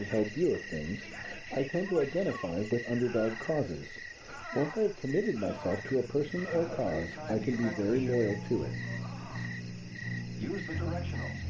held view of things, I tend to identify with underdog causes. Once I have committed myself to a person or cause, I can be very loyal to it. Use the directional.